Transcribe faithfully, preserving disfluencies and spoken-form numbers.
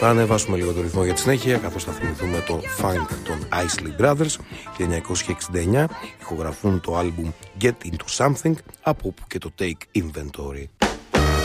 Θα ανεβάσουμε λίγο το ρυθμό για τη συνέχεια, καθώς θα θυμηθούμε το Funk των Isley Brothers. χίλια εννιακόσια εξήντα εννιά ηχογραφούν το άλμπουμ Get Into Something, από όπου και το Take Inventory.